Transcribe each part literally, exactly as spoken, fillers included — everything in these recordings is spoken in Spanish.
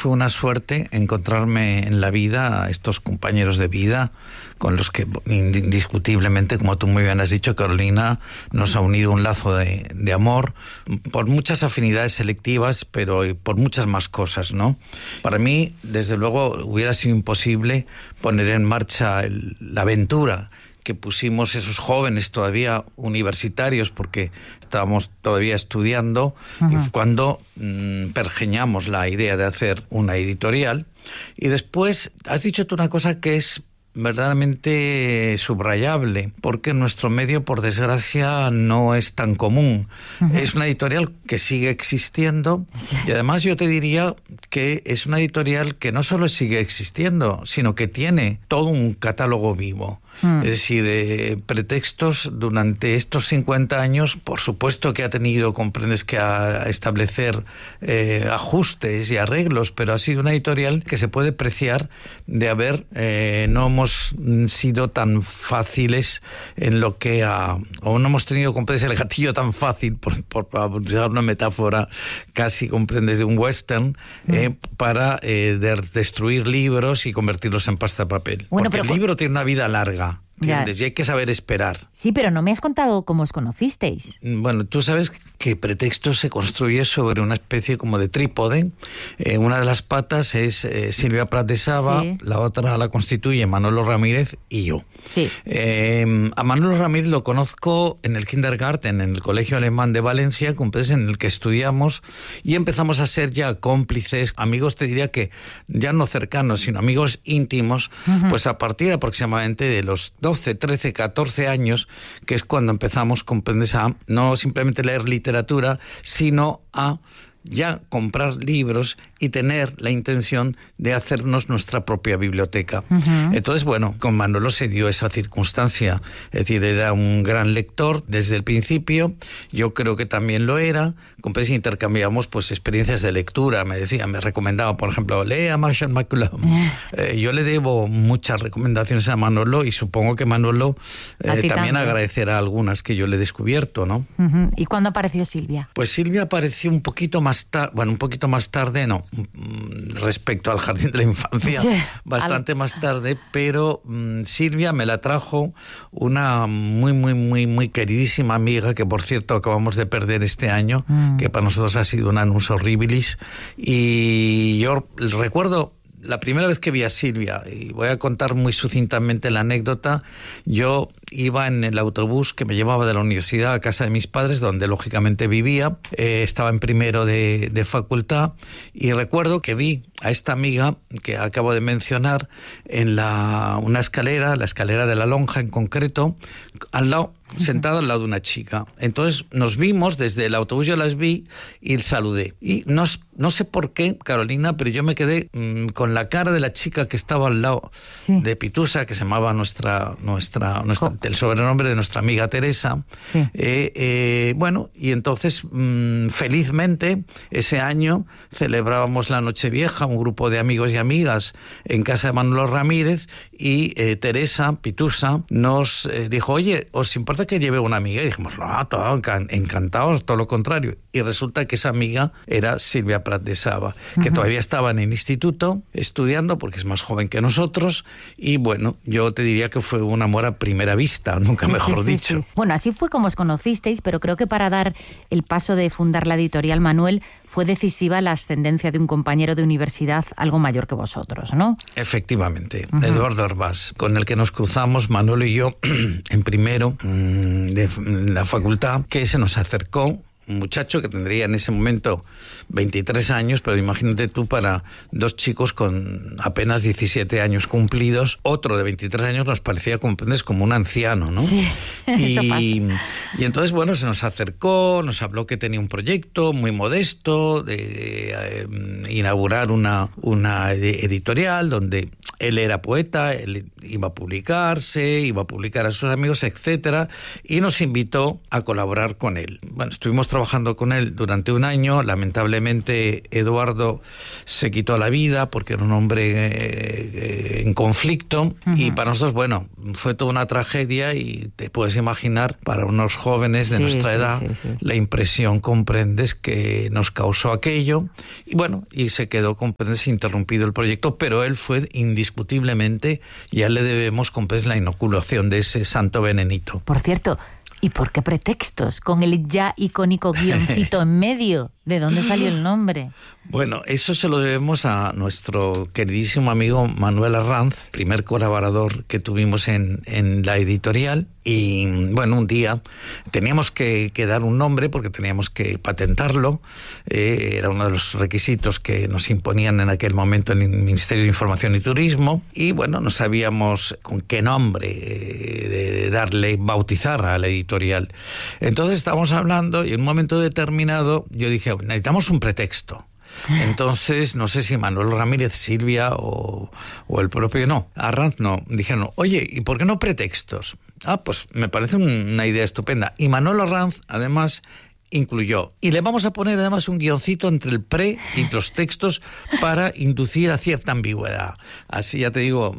fue una suerte encontrarme en la vida a estos compañeros de vida con los que indiscutiblemente, como tú muy bien has dicho, Carolina, nos ha unido un lazo de, de amor por muchas afinidades selectivas, pero por muchas más cosas, ¿no? Para mí, desde luego, hubiera sido imposible poner en marcha el, la aventura que pusimos esos jóvenes todavía universitarios, porque estábamos todavía estudiando, uh-huh. y cuando mmm, pergeñamos la idea de hacer una editorial. Y después has dicho tú una cosa que es verdaderamente subrayable, porque nuestro medio, por desgracia, no es tan común. Uh-huh. Es una editorial que sigue existiendo, sí. y además yo te diría que es una editorial que no solo sigue existiendo, sino que tiene todo un catálogo vivo. Mm. Es decir, eh, pretextos durante estos cincuenta años, por supuesto que ha tenido, comprendes, que a, a establecer eh, ajustes y arreglos, pero ha sido una editorial que se puede apreciar de haber, eh, no hemos sido tan fáciles en lo que a, o no hemos tenido, comprendes, el gatillo tan fácil, por, por, por usar una metáfora casi, comprendes, de un western, mm. eh, para eh, de, destruir libros y convertirlos en pasta de papel. Bueno, porque pero... el libro tiene una vida larga. ¿Entiendes? Y hay que saber esperar. Sí, pero no me has contado cómo os conocisteis. Bueno, tú sabes que Pretexto se construye sobre una especie como de trípode. Eh, una de las patas es eh, Silvia Prat de Saba, sí. la otra la constituye Manolo Ramírez y yo. Sí. Eh, a Manolo Ramírez lo conozco en el kindergarten, en el Colegio Alemán de Valencia, en el que estudiamos, y empezamos a ser ya cómplices, amigos, te diría que ya no cercanos, sino amigos íntimos, uh-huh. pues a partir aproximadamente de los doce, trece, catorce años, que es cuando empezamos, comprendes, a no simplemente leer literatura, sino a ya comprar libros y tener la intención de hacernos nuestra propia biblioteca. Uh-huh. Entonces, bueno, con Manolo se dio esa circunstancia. Es decir, era un gran lector desde el principio, yo creo que también lo era. Con Pérez intercambiamos pues experiencias de lectura. Me decía, me recomendaba, por ejemplo, lee a Marshall McLuhan. Uh-huh. Eh, yo le debo muchas recomendaciones a Manolo y supongo que Manolo eh, también, también agradecerá algunas que yo le he descubierto, ¿no? Uh-huh. ¿Y cuándo apareció Silvia? Pues Silvia apareció un poquito más tarde, bueno, un poquito más tarde, no, respecto al Jardín de la Infancia, sí, bastante al... más tarde, pero um, Silvia me la trajo una muy, muy, muy, muy queridísima amiga, que por cierto acabamos de perder este año, mm. que para nosotros ha sido un annus horribilis, y yo recuerdo la primera vez que vi a Silvia, y voy a contar muy sucintamente la anécdota, yo iba en el autobús que me llevaba de la universidad a casa de mis padres, donde lógicamente vivía, eh, estaba en primero de, de facultad, y recuerdo que vi a esta amiga que acabo de mencionar en la, una escalera, la escalera de la lonja en concreto, al lado, sentada al lado de una chica. Entonces nos vimos desde el autobús, yo las vi y saludé. Y no, no sé por qué, Carolina, pero yo me quedé mmm, con la cara de la chica que estaba al lado, sí. de Pitusa, que se llamaba nuestra, nuestra, nuestra el sobrenombre de nuestra amiga Teresa. Sí. Eh, eh, bueno, y entonces mmm, felizmente ese año celebrábamos la Nochevieja, un grupo de amigos y amigas en casa de Manolo Ramírez, y eh, Teresa, Pitusa, nos eh, dijo, oye, ¿os importa que lleve una amiga? Y dijimos, no, todo, encantados, todo lo contrario. Y resulta que esa amiga era Silvia Prat de Saba, uh-huh. que todavía estaba en el instituto estudiando, porque es más joven que nosotros, y bueno, yo te diría que fue un amor a primera vista, nunca sí, mejor sí, dicho. Sí, sí. Bueno, así fue como os conocisteis, pero creo que para dar el paso de fundar la editorial, Manuel, fue decisiva la ascendencia de un compañero de universidad algo mayor que vosotros, ¿no? Efectivamente, uh-huh. Eduardo Arbás, con el que nos cruzamos, Manolo y yo, en primero mmm, de la facultad, que se nos acercó un muchacho que tendría en ese momento veintitrés años, pero imagínate tú, para dos chicos con apenas diecisiete años cumplidos, otro de veintitrés años nos parecía, comprendes, como un anciano, ¿no? Sí, y, eso pasa. Y entonces, bueno, se nos acercó, nos habló que tenía un proyecto muy modesto de eh, inaugurar una, una editorial donde él era poeta, él iba a publicarse, iba a publicar a sus amigos, etcétera, y nos invitó a colaborar con él. Bueno, estuvimos trabajando con él durante un año. Lamentablemente Eduardo se quitó la vida porque era un hombre eh, eh, en conflicto, uh-huh. y para nosotros, bueno, fue toda una tragedia, y te puedes imaginar, para unos jóvenes de sí, nuestra sí, edad, sí, sí. la impresión, comprendes, que nos causó aquello, y bueno, y se quedó, comprendes, interrumpido el proyecto, pero él fue indiscutiblemente, ya le debemos, comprendes, la inoculación de ese santo venenito. Por cierto, ¿y por qué pretextos? Con el ya icónico guioncito en medio. ¿De dónde salió el nombre? Bueno, eso se lo debemos a nuestro queridísimo amigo Manuel Arranz, primer colaborador que tuvimos en, en la editorial. Y bueno, un día teníamos que, que dar un nombre porque teníamos que patentarlo. Eh, era uno de los requisitos que nos imponían en aquel momento en el Ministerio de Información y Turismo. Y bueno, no sabíamos con qué nombre eh, de darle, bautizar a la editorial. Entonces estábamos hablando y en un momento determinado yo dije, necesitamos un pretexto. Entonces, no sé si Manuel Ramírez, Silvia o, o el propio, no, Arranz no, dijeron, oye, ¿y por qué no pretextos? Ah, pues me parece una idea estupenda. Y Manuel Arranz, además, incluyó. Y le vamos a poner además un guioncito entre el pre y los textos para inducir a cierta ambigüedad. Así, ya te digo,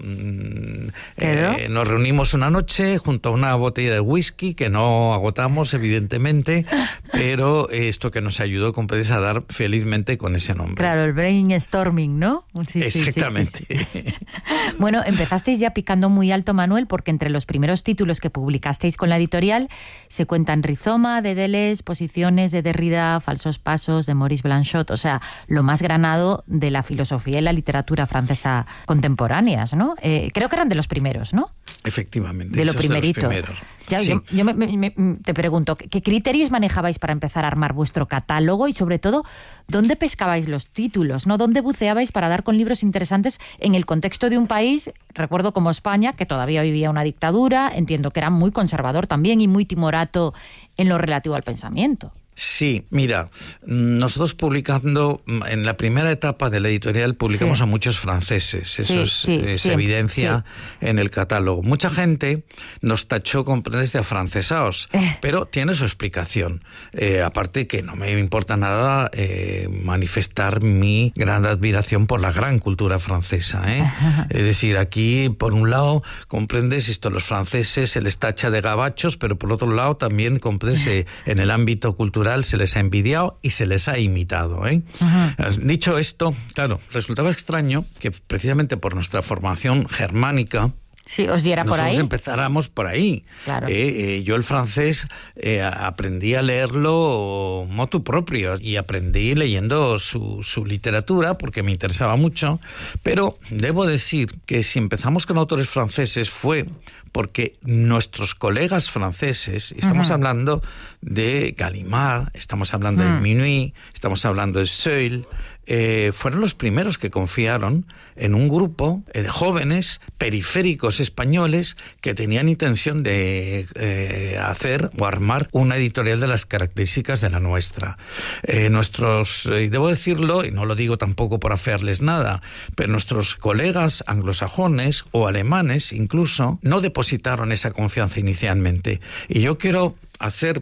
eh, nos reunimos una noche junto a una botella de whisky que no agotamos, evidentemente, pero esto que nos ayudó, comprendes, a dar felizmente con ese nombre. Claro, el brainstorming, ¿no? Sí, exactamente. Sí, sí, sí. Bueno, empezasteis ya picando muy alto, Manuel, porque entre los primeros títulos que publicasteis con la editorial se cuentan Rizoma, de Deleuze, Posición de Derrida, Falsos Pasos, de Maurice Blanchot, o sea, lo más granado de la filosofía y la literatura francesa contemporáneas, ¿no? Eh, creo que eran de los primeros, ¿no? Efectivamente. De lo primerito. De los ya, sí. Yo, yo me, me, te pregunto, ¿qué criterios manejabais para empezar a armar vuestro catálogo? Y sobre todo, ¿dónde pescabais los títulos? ¿No? ¿Dónde buceabais para dar con libros interesantes en el contexto de un país, recuerdo como España, que todavía vivía una dictadura, entiendo que era muy conservador también y muy timorato en lo relativo al pensamiento? Sí, mira, nosotros publicando, en la primera etapa de la editorial publicamos sí. a muchos franceses, eso sí, es, sí, es sí, evidencia sí. en el catálogo. Mucha gente nos tachó, comprendes, de afrancesados, eh. pero tiene su explicación. Eh, aparte que no me importa nada eh, manifestar mi gran admiración por la gran cultura francesa. ¿eh? Es decir, aquí, por un lado, comprendes, esto, los franceses se les tacha de gabachos, pero por otro lado también, comprendes, eh, en el ámbito cultural se les ha envidiado y se les ha imitado. ¿eh? Uh-huh. Dicho esto, claro, resultaba extraño que precisamente por nuestra formación germánica, sí, os diera por ahí. Nosotros empezáramos por ahí. Claro. Eh, eh, yo el francés eh, aprendí a leerlo motu propio y aprendí leyendo su, su literatura porque me interesaba mucho, pero debo decir que si empezamos con autores franceses fue porque nuestros colegas franceses, estamos uh-huh. hablando de Gallimard, estamos hablando uh-huh. de Minuit, estamos hablando de Seuil, eh, fueron los primeros que confiaron en un grupo eh, de jóvenes periféricos españoles que tenían intención de eh, hacer o armar una editorial de las características de la nuestra. Eh, nuestros, eh, debo decirlo, y no lo digo tampoco por afearles nada, pero nuestros colegas anglosajones o alemanes incluso no depositaron esa confianza inicialmente. Y yo quiero hacer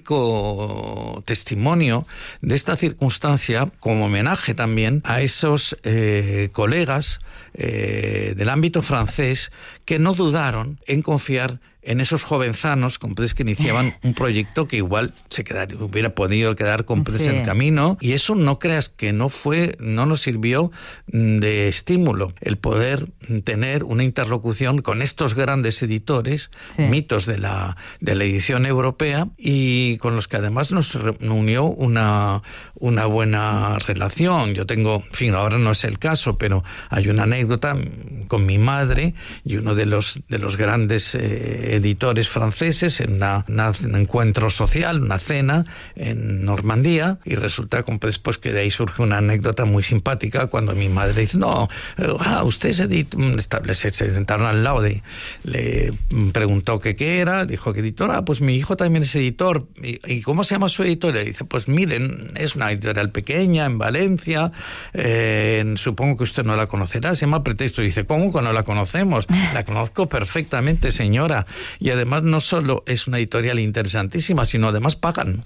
público testimonio de esta circunstancia como homenaje también a esos eh, colegas eh, del ámbito francés que no dudaron en confiar en esos jovenzanos, comprendes, que iniciaban un proyecto que igual se quedar, hubiera podido quedar, comprendes, sí. en el camino, y eso no creas que no fue, no nos sirvió de estímulo el poder tener una interlocución con estos grandes editores, sí. mitos de la, de la edición europea, y con los que además nos unió una, una buena relación. Yo tengo, en fin, ahora no es el caso, pero hay una anécdota con mi madre y uno de los, de los grandes eh, editores franceses en una, una, un encuentro social, una cena en Normandía, y resulta pues, pues, que de ahí surge una anécdota muy simpática cuando mi madre dice, no, ah, usted se, se, se sentaron al lado, de, le preguntó que qué era, dijo que editora, ah, pues mi hijo también es editor. ¿Y, y cómo se llama su editorial? Dice, pues miren, es una editorial pequeña en Valencia, eh, supongo que usted no la conocerá, se llama Pretexto. Y dice, ¿cómo que no la conocemos? La conozco perfectamente, señora. Y además no solo es una editorial interesantísima, sino además pagan.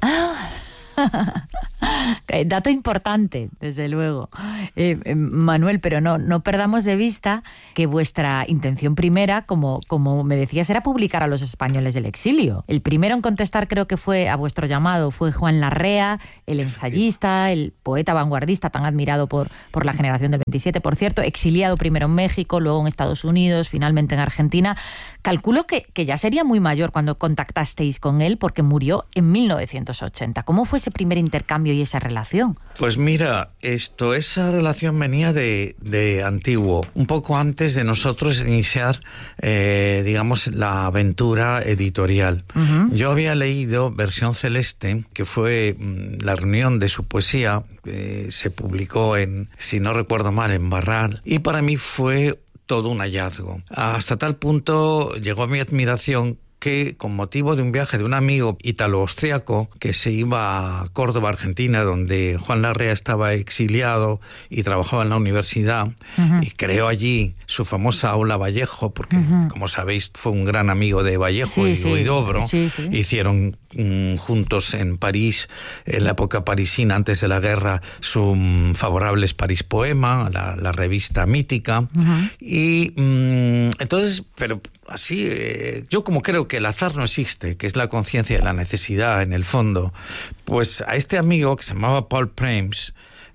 Dato importante, desde luego. Eh, eh, Manuel, pero no, no perdamos de vista que vuestra intención primera, como, como me decías, era publicar a los españoles del exilio. El primero en contestar, creo que fue a vuestro llamado, fue Juan Larrea, el ensayista, el poeta vanguardista tan admirado por, por la generación del veintisiete, por cierto, exiliado primero en México, luego en Estados Unidos, finalmente en Argentina. Calculo que, que ya sería muy mayor cuando contactasteis con él, porque murió en mil novecientos ochenta. ¿Cómo fue ese primer intercambio y esa relación? Pues mira, esto, esa relación venía de, de antiguo, un poco antes de nosotros iniciar, eh, digamos, la aventura editorial. Uh-huh. Yo había leído Versión Celeste, que fue mmm, la reunión de su poesía, eh, se publicó en, si no recuerdo mal, en Barral, y para mí fue todo un hallazgo. Hasta tal punto llegó mi admiración que, con motivo de un viaje de un amigo ítalo-austriaco que se iba a Córdoba, Argentina, donde Juan Larrea estaba exiliado y trabajaba en la universidad, uh-huh. y creó allí su famosa Aula Vallejo, porque, uh-huh. como sabéis, fue un gran amigo de Vallejo sí, y sí. Huidobro. Sí, sí. Hicieron mm, juntos en París, en la época parisina, antes de la guerra, su mm, Favorables París Poema, la, la revista mítica. Uh-huh. Y mm, entonces, pero así, eh, yo como creo que el azar no existe, que es la conciencia de la necesidad en el fondo, pues a este amigo que se llamaba Paul Prems,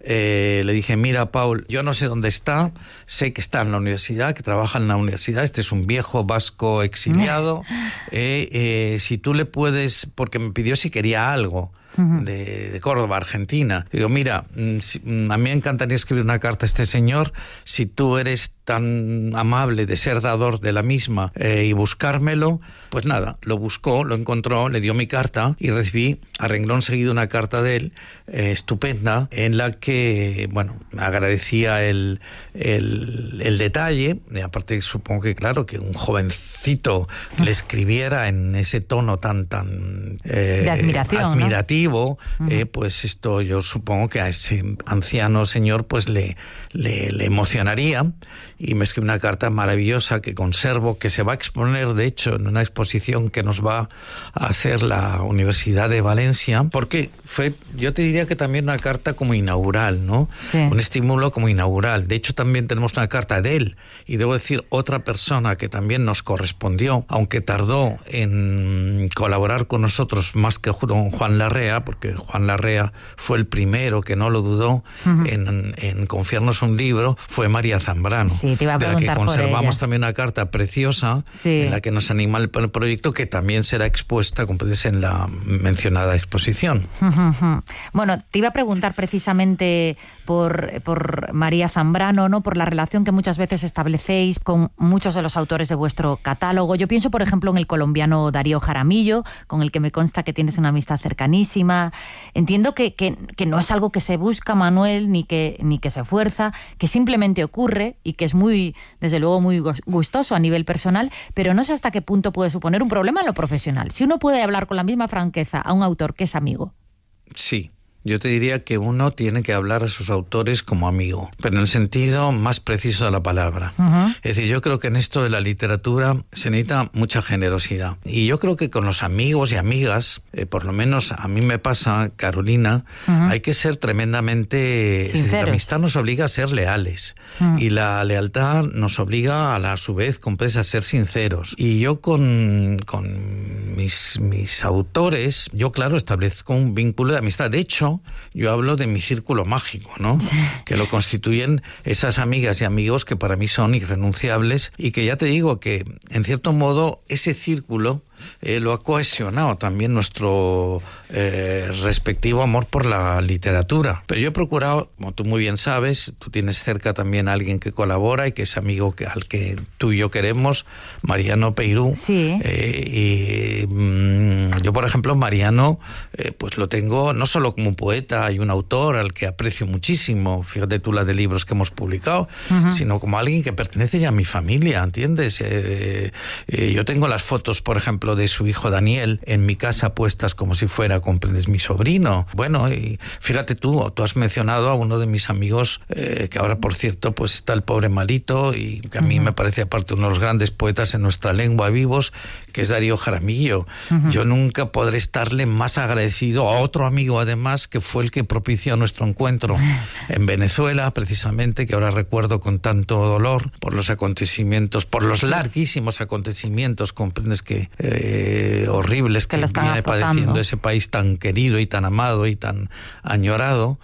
eh, le dije, mira Paul, yo no sé dónde está, sé que está en la universidad, que trabaja en la universidad, este es un viejo vasco exiliado, eh, eh, si tú le puedes, porque me pidió si quería algo de, de Córdoba, Argentina. Digo, mira, si, a mí me encantaría escribir una carta a este señor, si tú eres tan amable de ser dador de la misma eh, y buscármelo, pues nada, lo buscó, lo encontró, le dio mi carta y recibí a renglón seguido una carta de él, eh, estupenda, en la que, bueno, agradecía el, el, el detalle, y aparte supongo que, claro, que un jovencito le escribiera en ese tono tan, tan eh, de admiración, admirativo, ¿no? eh, pues esto yo supongo que a ese anciano señor pues le, le, le emocionaría, y me escribió una carta maravillosa que conservo, que se va a exponer, de hecho, en una exposición que nos va a hacer la Universidad de Valencia, porque fue, yo te diría que también una carta como inaugural, ¿no? Sí. Un estímulo como inaugural. De hecho, también tenemos una carta de él, y debo decir, otra persona que también nos correspondió, aunque tardó en colaborar con nosotros más que don Juan Larrea, porque Juan Larrea fue el primero que no lo dudó uh-huh. en, en confiarnos un libro, fue María Zambrano. Sí, te iba a de la que conservamos por también una carta preciosa, sí. en la que nos anima el, el proyecto, que también será expuesta, como puedes, en la mencionada exposición. Bueno, te iba a preguntar precisamente por, por María Zambrano, ¿no? Por la relación que muchas veces establecéis con muchos de los autores de vuestro catálogo. Yo pienso, por ejemplo, en el colombiano Darío Jaramillo, con el que me consta que tienes una amistad cercanísima. Entiendo que, que, que no es algo que se busca, Manuel, ni que, ni que se fuerza, que simplemente ocurre y que es muy, desde luego, muy gustoso a nivel personal, pero no sé hasta qué punto puede suponer un problema en lo profesional. Si uno puede hablar con la misma franqueza a un autor que es amigo. Sí. Yo te diría que uno tiene que hablar a sus autores como amigo, pero en el sentido más preciso de la palabra. Uh-huh. Es decir, yo creo que en esto de la literatura se necesita mucha generosidad. Y yo creo que con los amigos y amigas, eh, por lo menos a mí me pasa, Carolina, uh-huh. hay que ser tremendamente... Es decir, la amistad nos obliga a ser leales. Uh-huh. Y la lealtad nos obliga a la a su vez, pues, a ser sinceros. Y yo con, con mis, mis autores, yo claro, establezco un vínculo de amistad. De hecho, yo hablo de mi círculo mágico, ¿no? Sí. Que lo constituyen esas amigas y amigos que para mí son irrenunciables, y que ya te digo que, en cierto modo, ese círculo eh, lo ha cohesionado también nuestro eh, respectivo amor por la literatura. Pero yo he procurado, como tú muy bien sabes, tú tienes cerca también a alguien que colabora y que es amigo que, al que tú y yo queremos, Mariano Peirú. Sí. Eh, y mmm, yo, por ejemplo, Mariano, eh, pues lo tengo no solo como un poeta y un autor al que aprecio muchísimo, fíjate tú la de libros que hemos publicado, uh-huh. sino como alguien que pertenece ya a mi familia, ¿entiendes? Eh, eh, yo tengo las fotos, por ejemplo, de su hijo Daniel en mi casa puestas como si fuera, comprendes, mi sobrino. Bueno, y fíjate tú, tú has mencionado a uno de mis amigos, eh, que ahora, por cierto, pues está el pobre malito, y que a mí uh-huh. me parece, aparte, uno de los grandes poetas en nuestra lengua vivos, que es Darío Jaramillo. Uh-huh. Yo nunca podré estarle más agradecido a otro amigo, además, que fue el que propició nuestro encuentro en Venezuela, precisamente, que ahora recuerdo con tanto dolor por los acontecimientos, por los larguísimos acontecimientos, comprendes, que eh, horribles que, que viene azotando. Padeciendo ese país tan querido y tan amado y tan añorado.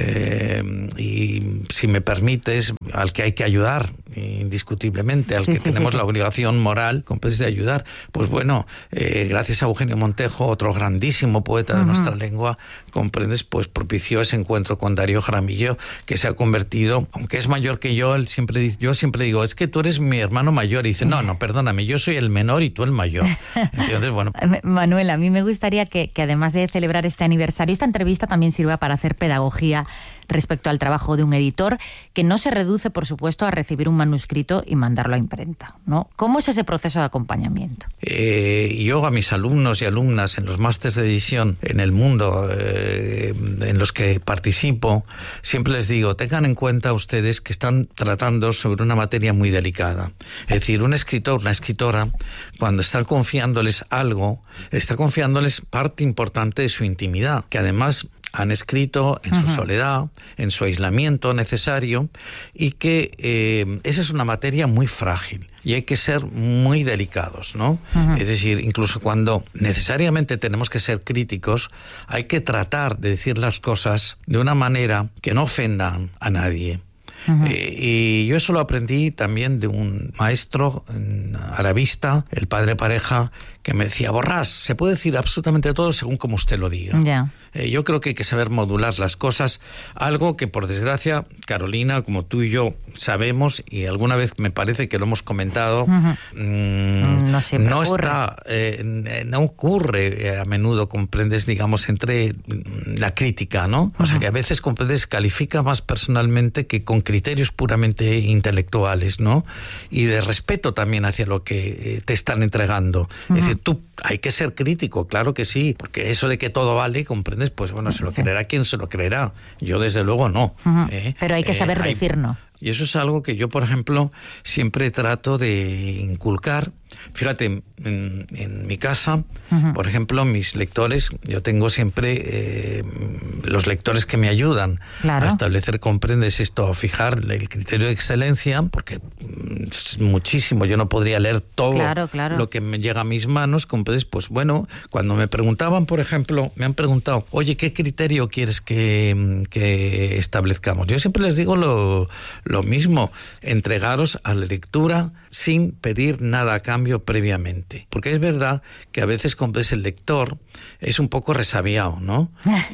Eh, y si me permites, al que hay que ayudar, indiscutiblemente, al sí, que sí, tenemos sí, la obligación moral, comprendes, de ayudar. Pues bueno, eh, gracias a Eugenio Montejo, otro grandísimo poeta de uh-huh. nuestra lengua, comprendes, pues propició ese encuentro con Darío Jaramillo, que se ha convertido, aunque es mayor que yo, él siempre dice, yo siempre digo, es que tú eres mi hermano mayor, y dice, no, no, perdóname, yo soy el menor y tú el mayor. Entonces, bueno. Manuel, a mí me gustaría que, que además de celebrar este aniversario, esta entrevista también sirva para hacer pedagogía respecto al trabajo de un editor, que no se reduce, por supuesto, a recibir un manuscrito y mandarlo a imprenta, ¿no? ¿Cómo es ese proceso de acompañamiento? Eh, yo a mis alumnos y alumnas en los másteres de edición en el mundo eh, en los que participo, siempre les digo, tengan en cuenta ustedes que están tratando sobre una materia muy delicada. Es decir, un escritor, una escritora, cuando está confiándoles algo, está confiándoles parte importante de su intimidad, que además han escrito en uh-huh. su soledad, en su aislamiento necesario, y que eh, esa es una materia muy frágil y hay que ser muy delicados, ¿no? Uh-huh. Es decir, incluso cuando necesariamente tenemos que ser críticos, hay que tratar de decir las cosas de una manera que no ofendan a nadie. Uh-huh. Eh, y yo eso lo aprendí también de un maestro arabista, el padre Pareja, que me decía, Borrás, se puede decir absolutamente todo según como usted lo diga. Yeah. Eh, yo creo que hay que saber modular las cosas, algo que por desgracia, Carolina, como tú y yo sabemos, y alguna vez me parece que lo hemos comentado, uh-huh. mmm, no, no está, eh, no ocurre eh, a menudo, comprendes, digamos, entre la crítica, ¿no? Uh-huh. O sea, que a veces, comprendes, califica más personalmente que con criterios puramente intelectuales, ¿no? Y de respeto también hacia lo que eh, te están entregando. Uh-huh. Es decir, tú hay que ser crítico, claro que sí, porque eso de que todo vale, comprendes, pues bueno, se lo sí. creerá quien se lo creerá. Yo desde luego no. Uh-huh. ¿eh? Pero hay que saber eh, decir hay... no. Y eso es algo que yo, por ejemplo, siempre trato de inculcar. Fíjate, en, en mi casa, uh-huh. por ejemplo, mis lectores, yo tengo siempre eh, los lectores que me ayudan claro. a establecer, comprendes esto, a fijar el criterio de excelencia, porque es muchísimo, yo no podría leer todo claro, claro. lo que me llega a mis manos, comprendes, pues bueno, cuando me preguntaban, por ejemplo, me han preguntado, oye, ¿qué criterio quieres que, que establezcamos? Yo siempre les digo lo, lo mismo, entregaros a la lectura sin pedir nada a cambio previamente. Porque es verdad que a veces, comprendes, el lector es un poco resabiado, ¿no?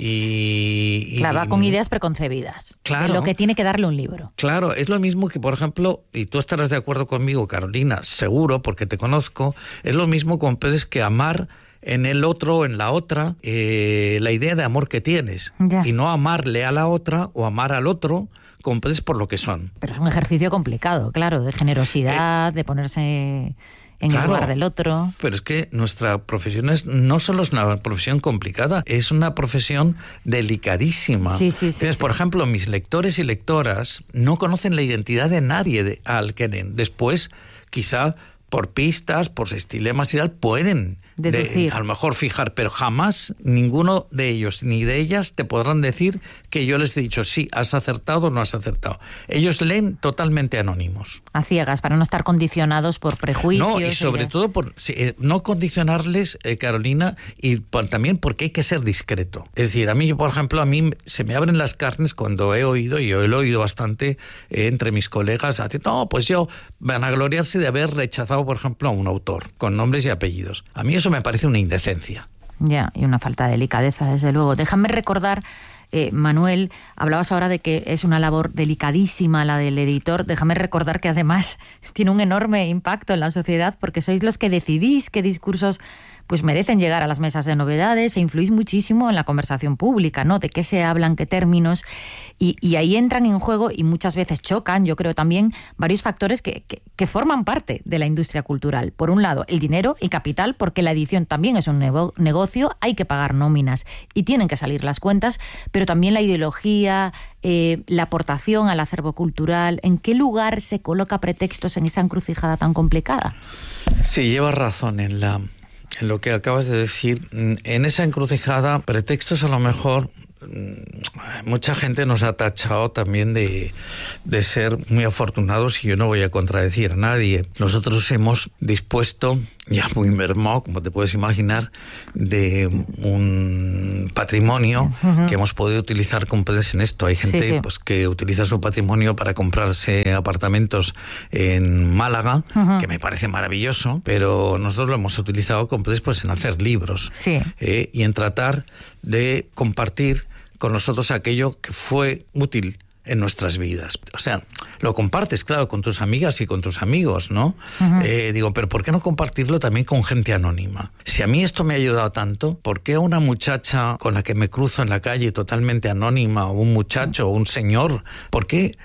Y, y claro, va con ideas preconcebidas. Claro. De lo que tiene que darle un libro. Claro, es lo mismo que, por ejemplo, y tú estarás de acuerdo conmigo, Carolina, seguro, porque te conozco, es lo mismo, comprendes, que amar en el otro, en la otra, eh, la idea de amor que tienes. Ya. Y no amarle a la otra o amar al otro, comprendes, por lo que son. Pero es un ejercicio complicado, claro, de generosidad, eh, de ponerse en claro, el lugar del otro. Pero es que nuestra profesión es, no solo es una profesión complicada, es una profesión delicadísima. Sí, sí, sí, Entonces, sí. por ejemplo, mis lectores y lectoras no conocen la identidad de nadie de, al que después, quizá por pistas, por estilemas y tal, pueden deducir. De, a lo mejor fijar, pero jamás ninguno de ellos ni de ellas te podrán decir que yo les he dicho sí, has acertado o no has acertado. Ellos leen totalmente anónimos. A ciegas, para no estar condicionados por prejuicios. No, y sobre y todo por sí, eh, no condicionarles, eh, Carolina, y por, también porque hay que ser discreto. Es decir, a mí, por ejemplo, a mí se me abren las carnes cuando he oído, y yo lo he oído bastante eh, entre mis colegas, decir, no, pues yo, van a gloriarse de haber rechazado tachado, por ejemplo, a un autor, con nombres y apellidos. A mí eso me parece una indecencia. Ya, y una falta de delicadeza, desde luego. Déjame recordar, eh, Manuel, hablabas ahora de que es una labor delicadísima la del editor. Déjame recordar que además tiene un enorme impacto en la sociedad, porque sois los que decidís qué discursos pues merecen llegar a las mesas de novedades e influís muchísimo en la conversación pública, ¿no? De qué se hablan, qué términos, y, y ahí entran en juego y muchas veces chocan, yo creo también, varios factores que, que, que forman parte de la industria cultural. Por un lado, el dinero, el capital, porque la edición también es un nego- negocio, hay que pagar nóminas y tienen que salir las cuentas, pero también la ideología, eh, la aportación al acervo cultural. ¿En qué lugar se coloca Pretextos en esa encrucijada tan complicada? Sí, llevas razón en la... En lo que acabas de decir, en esa encrucijada, Pretextos a lo mejor, mucha gente nos ha tachado también de, de ser muy afortunados, y yo no voy a contradecir a nadie. Nosotros hemos dispuesto, ya muy mermado, como te puedes imaginar, de un patrimonio uh-huh. que hemos podido utilizar con en esto. Hay gente sí, sí. Pues, que utiliza su patrimonio para comprarse apartamentos en Málaga, uh-huh. que me parece maravilloso, pero nosotros lo hemos utilizado con pues, en hacer libros sí. eh, y en tratar de compartir con nosotros aquello que fue útil en nuestras vidas. O sea, lo compartes, claro, con tus amigas y con tus amigos, ¿no? Uh-huh. Eh, digo, pero ¿por qué no compartirlo también con gente anónima? Si a mí esto me ha ayudado tanto, ¿por qué a una muchacha con la que me cruzo en la calle totalmente anónima, o un muchacho, o un señor, ¿por qué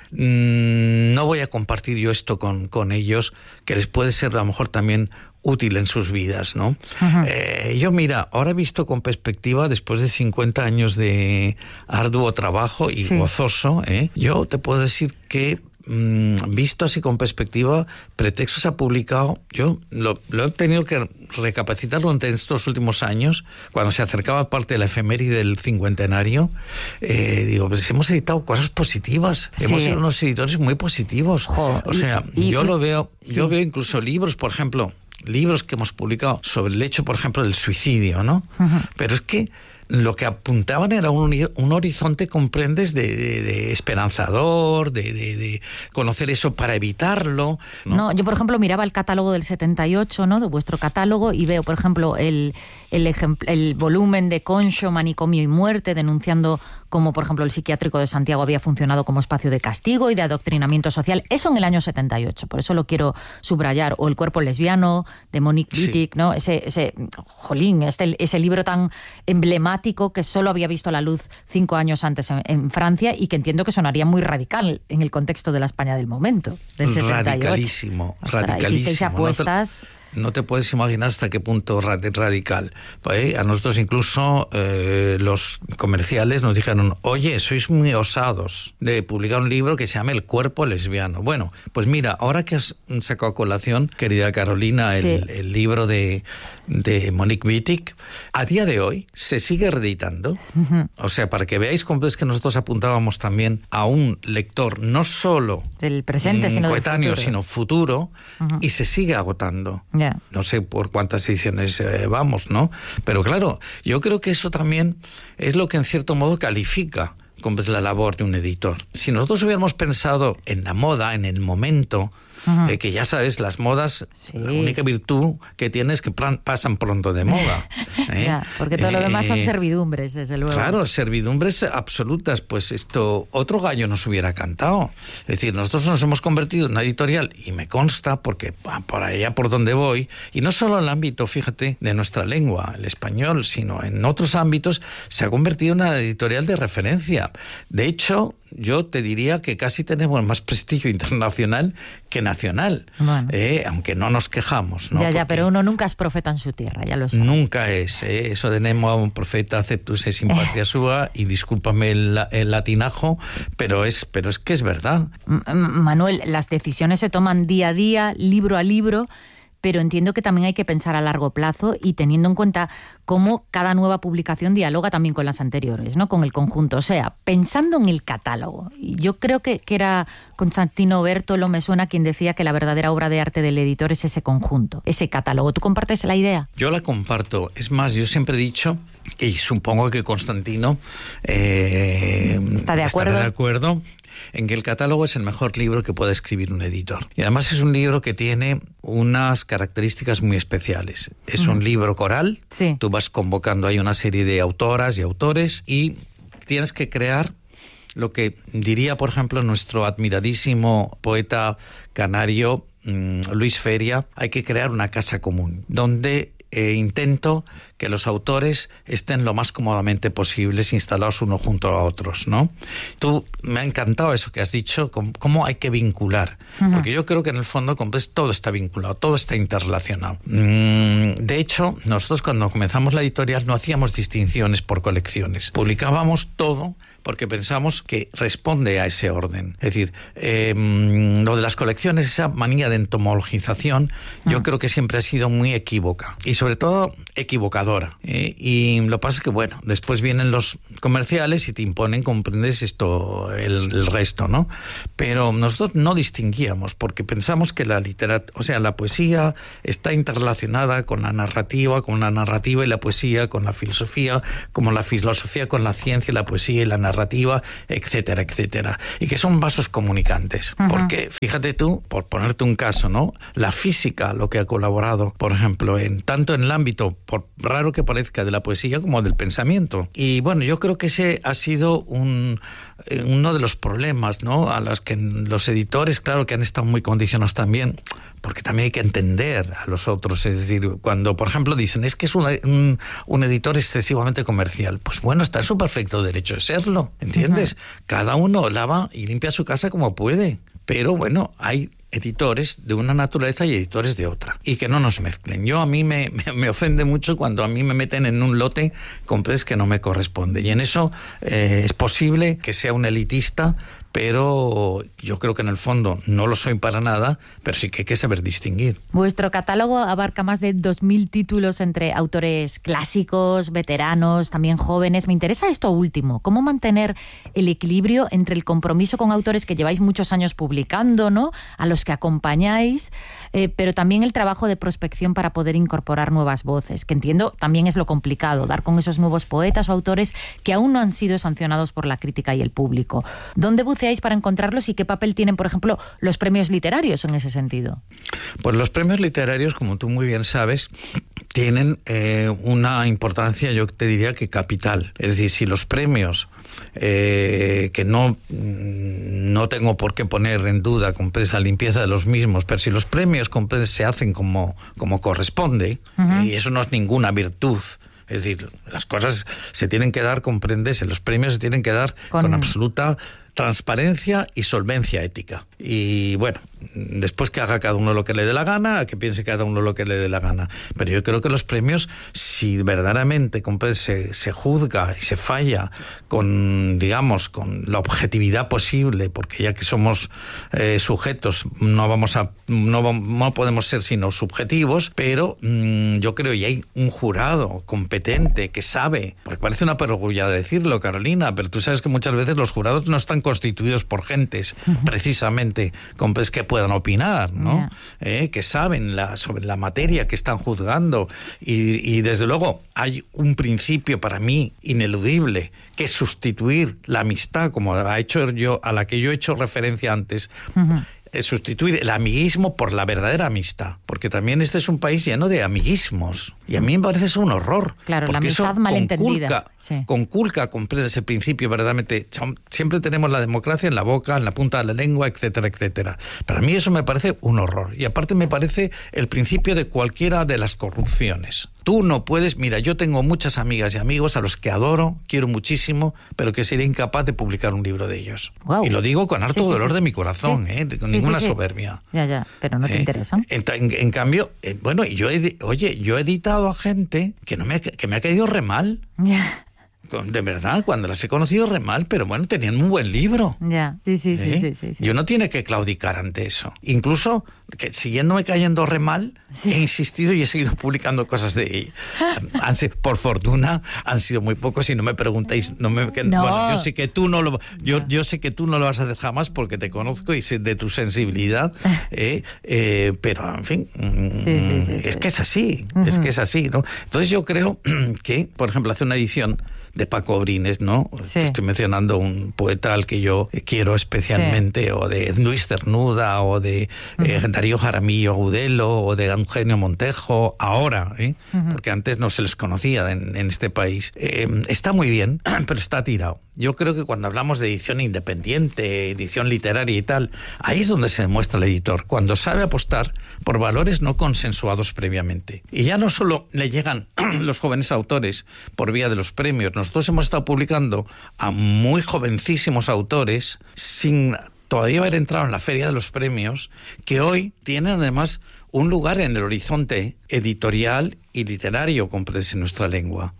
mmm, no voy a compartir yo esto con, con ellos, que les puede ser a lo mejor también útil en sus vidas, ¿no? Uh-huh. Eh, yo, mira, ahora visto con perspectiva, después de cincuenta años de arduo trabajo y sí. gozoso, ¿eh? Yo te puedo decir que mmm, visto así con perspectiva, Pretextos ha publicado, yo lo, lo he tenido que recapacitar durante estos últimos años, cuando se acercaba parte de la efeméride del cincuentenario, eh, digo, pues hemos editado cosas positivas, sí. hemos sido unos editores muy positivos. Jo, o sea, y, y, yo lo veo, sí. yo veo incluso libros, por ejemplo, libros que hemos publicado sobre el hecho, por ejemplo, del suicidio, ¿no? Uh-huh. Pero es que lo que apuntaban era un, un horizonte, comprendes, de, de, de esperanzador, de, de, de conocer eso para evitarlo, ¿no? No, yo, por ejemplo, miraba el catálogo del setenta y ocho, ¿no?, de vuestro catálogo, y veo, por ejemplo, el, el, ejempl- el volumen de Concho, Manicomio y Muerte, denunciando cómo, por ejemplo, el psiquiátrico de Santiago había funcionado como espacio de castigo y de adoctrinamiento social. Eso en el año setenta y ocho, por eso lo quiero subrayar. O El cuerpo lesbiano, de Monique Wittig, sí. ¿no? Ese, ese, jolín, este, ese libro tan emblemático que solo había visto la luz cinco años antes en, en Francia, y que entiendo que sonaría muy radical en el contexto de la España del momento, del setenta y ocho. Radicalísimo, Ostras, radicalísimo. Hicisteis apuestas... No te, no te puedes imaginar hasta qué punto radical. ¿Eh? A nosotros incluso eh, los comerciales nos dijeron, oye, sois muy osados de publicar un libro que se llama El cuerpo lesbiano. Bueno, pues mira, ahora que has sacado a colación, querida Carolina, el, sí. el libro de, de Monique Wittig, a día de hoy se sigue reeditando. Uh-huh. O sea, para que veáis cómo es que nosotros apuntábamos también a un lector no solo del presente, sino coetáneo, del futuro. sino futuro, uh-huh. y se sigue agotando. Yeah. No sé por cuántas ediciones eh, vamos, ¿no? Pero claro, yo creo que eso también es lo que en cierto modo califica como es la labor de un editor. Si nosotros hubiéramos pensado en la moda, en el momento, uh-huh. eh, que ya sabes, las modas, sí. la única virtud que tienen es que plan, pasan pronto de moda. ¿eh? Ya, porque todo lo demás son eh, servidumbres, desde luego. Claro, servidumbres absolutas. Pues esto, otro gallo nos hubiera cantado. Es decir, nosotros nos hemos convertido en una editorial, y me consta, porque ah, por allá por donde voy, y no solo en el ámbito, fíjate, de nuestra lengua, el español, sino en otros ámbitos, se ha convertido en una editorial de referencia. De hecho, yo te diría que casi tenemos más prestigio internacional que nacional, bueno. eh, aunque no nos quejamos, ¿no? Ya, ya, Porque pero uno nunca es profeta en su tierra, ya lo sabes. Nunca es, eh, eso de nemo a un profeta aceptus es in patria sua, y discúlpame el, el latinajo, pero es, pero es que es verdad. Manuel, las decisiones se toman día a día, libro a libro, pero entiendo que también hay que pensar a largo plazo, y teniendo en cuenta cómo cada nueva publicación dialoga también con las anteriores, ¿no? Con el conjunto. O sea, pensando en el catálogo. Yo creo que, que era Constantino Bertolo, me suena, quien decía que la verdadera obra de arte del editor es ese conjunto, ese catálogo. ¿Tú compartes la idea? Yo la comparto. Es más, yo siempre he dicho, y supongo que Constantino eh, está de acuerdo. Estará de acuerdo, en que el catálogo es el mejor libro que puede escribir un editor. Y además es un libro que tiene unas características muy especiales. Es mm. un libro coral, sí. Tú vas convocando ahí una serie de autoras y autores y tienes que crear lo que diría, por ejemplo, nuestro admiradísimo poeta canario mmm, Luis Feria, hay que crear una casa común, donde eh, intento que los autores estén lo más cómodamente posibles instalados uno junto a otros, ¿no? Tú, me ha encantado eso que has dicho, cómo, cómo hay que vincular, uh-huh. porque yo creo que en el fondo pues, todo está vinculado, todo está interrelacionado. Mm, de hecho, nosotros cuando comenzamos la editorial no hacíamos distinciones por colecciones, publicábamos todo porque pensamos que responde a ese orden. Es decir, eh, lo de las colecciones, esa manía de entomologización, uh-huh. yo creo que siempre ha sido muy equívoca y sobre todo equivocadora. ¿eh? Y lo que pasa es que, bueno, después vienen los comerciales y te imponen, comprendes esto, el, el resto, ¿no? Pero nosotros no distinguíamos porque pensamos que la literatura, o sea, la poesía está interrelacionada con la narrativa, con la narrativa y la poesía, con la filosofía, como la filosofía con la ciencia y la poesía y la narrativa. narrativa, etcétera, etcétera. Y que son vasos comunicantes. Uh-huh. Porque, fíjate tú, por ponerte un caso, ¿no? La física, lo que ha colaborado, por ejemplo, en tanto en el ámbito, por raro que parezca, de la poesía como del pensamiento. Y bueno, yo creo que ese ha sido un, uno de los problemas, ¿no? A los que los editores, claro, que han estado muy condicionados también, porque también hay que entender a los otros. Es decir, cuando, por ejemplo, dicen, es que es un, un, un editor excesivamente comercial, pues bueno, está en su perfecto derecho de serlo, ¿entiendes? Uh-huh. Cada uno lava y limpia su casa como puede, pero bueno, hay editores de una naturaleza y editores de otra, y que no nos mezclen. Yo a mí me, me, me ofende mucho cuando a mí me meten en un lote compres que no me corresponde, y en eso eh, es posible que sea un elitista, pero yo creo que en el fondo no lo soy para nada, pero sí que hay que saber distinguir. Vuestro catálogo abarca más de dos mil títulos entre autores clásicos, veteranos, también jóvenes. Me interesa esto último, cómo mantener el equilibrio entre el compromiso con autores que lleváis muchos años publicando, ¿no?, a los que acompañáis, eh, pero también el trabajo de prospección para poder incorporar nuevas voces, que entiendo también es lo complicado, dar con esos nuevos poetas o autores que aún no han sido sancionados por la crítica y el público. ¿Dónde buceáis para encontrarlos y qué papel tienen, por ejemplo, los premios literarios en ese sentido? Pues los premios literarios, como tú muy bien sabes, tienen eh, una importancia, yo te diría que capital. Es decir, si los premios, eh, que no, no tengo por qué poner en duda con la limpieza de los mismos, pero si los premios se hacen como, como corresponde, uh-huh. y eso no es ninguna virtud. Es decir, las cosas se tienen que dar, comprendes, los premios se tienen que dar con, con absoluta transparencia y solvencia ética. Y bueno, después que haga cada uno lo que le dé la gana, que piense cada uno lo que le dé la gana. Pero yo creo que los premios, si verdaderamente se, se juzga y se falla con, digamos, con la objetividad posible, porque ya que somos eh, sujetos, no vamos a, no, no podemos ser sino subjetivos, pero mmm, yo creo que hay un jurado competente que sabe, porque parece una perogrullada decirlo, Carolina, pero tú sabes que muchas veces los jurados no están constituidos por gentes, uh-huh. precisamente, pues, que puedan opinar, ¿no? Yeah. Eh, que saben la, sobre la materia que están juzgando, y, y desde luego hay un principio para mí ineludible, que es sustituir la amistad, como ha hecho yo, a la que yo he hecho referencia antes, uh-huh. sustituir el amiguismo por la verdadera amistad, porque también este es un país lleno de amiguismos, y a mí me parece eso un horror. Claro, la amistad malentendida. Sí. Conculca, comprendes el principio verdaderamente. Siempre tenemos la democracia en la boca, en la punta de la lengua, etcétera, etcétera. Para mí eso me parece un horror, y aparte me parece el principio de cualquiera de las corrupciones. Tú no puedes, mira, yo tengo muchas amigas y amigos a los que adoro, quiero muchísimo, pero que sería incapaz de publicar un libro de ellos. Wow. Y lo digo con harto sí, sí, dolor sí, de mi corazón, sí. ¿eh? Con sí, ninguna sí, sí. soberbia. Ya, ya, pero no te ¿Eh? interesan. En, en, en cambio, eh, bueno, yo he, oye, yo he editado a gente que no me, que me ha caído re mal. Ya. De verdad, cuando las he conocido re mal, pero bueno, tenían un buen libro. Ya, sí, sí, sí, ¿Eh? sí, sí, sí. Yo no tiene que claudicar ante eso. Incluso, que siguiéndome cayendo re mal, sí. he insistido y he seguido publicando cosas de ella. Han sido, por fortuna, han sido muy pocos, y no me preguntéis, no me, que, no. Bueno, yo sé que tú no lo, yo, yo sé que tú no lo vas a hacer jamás porque te conozco y sé de tu sensibilidad, eh, eh, pero en fin, sí, sí, sí, es sí. que es así, uh-huh. es que es así, ¿no? Entonces yo creo que, por ejemplo, hacer una edición de Paco Brines, ¿no? Sí. Te estoy mencionando un poeta al que yo quiero especialmente, sí. o de Luis Cernuda, o de uh-huh. eh, Darío Jaramillo Agudelo, o de Eugenio Montejo, ahora, ¿eh? Uh-huh. Porque antes no se les conocía en, en este país. Eh, está muy bien, pero está tirado. Yo creo que cuando hablamos de edición independiente, edición literaria y tal, ahí es donde se demuestra el editor, cuando sabe apostar por valores no consensuados previamente. Y ya no solo le llegan los jóvenes autores por vía de los premios, nosotros hemos estado publicando a muy jovencísimos autores sin todavía haber entrado en la feria de los premios, que hoy tienen además un lugar en el horizonte editorial y literario, comprendes, en nuestra lengua.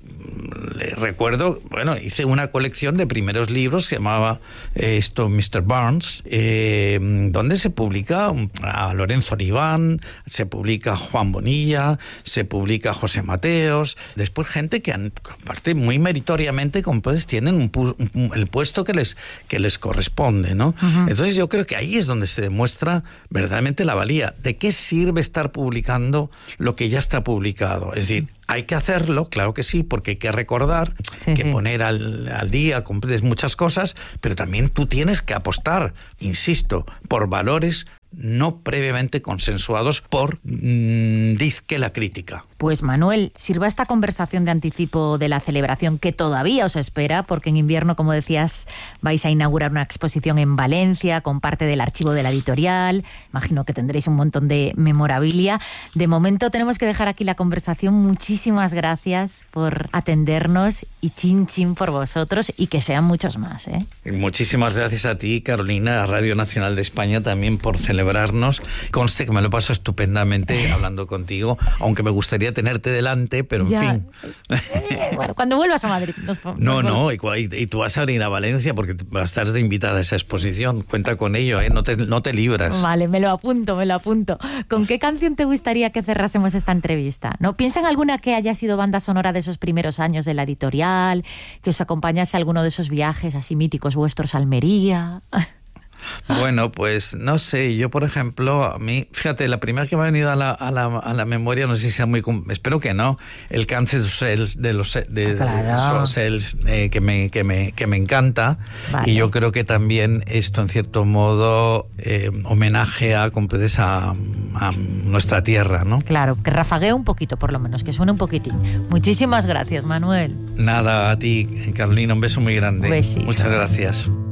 Le recuerdo, bueno, hice una colección de primeros libros que se llamaba eh, esto mister Barnes, eh, donde se publica a Lorenzo Oliván, se publica a Juan Bonilla, se publica a José Mateos, después gente que, han, aparte muy meritoriamente, comprendes, tienen un pu- un, el puesto que les, que les corresponde, ¿no? Uh-huh. Entonces yo creo que ahí es donde se demuestra verdaderamente la valía. ¿De qué sirve estar publicando lo que ya está publicado? Es decir, hay que hacerlo, claro que sí, porque hay que recordar, sí, que sí. poner al, al día, comprendes muchas cosas, pero también tú tienes que apostar, insisto, por valores no previamente consensuados por mmm, dizque la crítica. Pues Manuel, sirva esta conversación de anticipo de la celebración que todavía os espera, porque en invierno, como decías, vais a inaugurar una exposición en Valencia con parte del archivo de la editorial. Imagino que tendréis un montón de memorabilia. De momento tenemos que dejar aquí la conversación. Muchísimas gracias por atendernos y chin chin por vosotros, y que sean muchos más, ¿eh? Muchísimas gracias a ti, Carolina, a Radio Nacional de España también por celebrarnos. Conste que me lo paso estupendamente hablando contigo, aunque me gustaría tenerte delante, pero en ya. fin. Eh, bueno, cuando vuelvas a Madrid. Nos, nos no, no, y, y tú vas a venir a Valencia porque vas a estar de invitada a esa exposición. Cuenta con ello, ¿eh? No te, no te libras. Vale, me lo apunto, me lo apunto. ¿Con qué canción te gustaría que cerrásemos esta entrevista? ¿No? ¿Piensa en alguna que haya sido banda sonora de esos primeros años de la editorial, que os acompañase a alguno de esos viajes así míticos vuestros a Almería? Bueno, pues no sé, yo por ejemplo, a mí, fíjate, la primera que me ha venido a la, a la, a la memoria, no sé si sea muy, espero que no, el Cáncer de los de, claro. los Cells, eh, que, me, que, me, que me encanta, vale. Y yo creo que también esto en cierto modo eh, homenaje a, a, a nuestra tierra, ¿no? Claro, que rafaguee un poquito por lo menos, que suene un poquitín. Muchísimas gracias, Manuel. Nada, a ti, Carolina, un beso muy grande. Un besito. Muchas gracias.